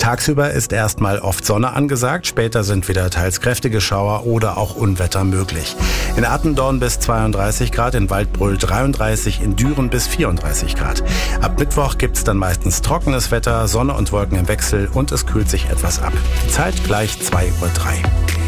Tagsüber ist erstmal oft Sonne angesagt, später sind wieder teils kräftige Schauer oder auch Unwetter möglich. In Attendorn bis 32 Grad, in Waldbröl 33, in Düren bis 34 Grad. Ab Mittwoch gibt's dann meistens trockenes Wetter, Sonne und Wolken im Wechsel und es kühlt sich etwas ab. Die Zeit gleich 2:03 Uhr.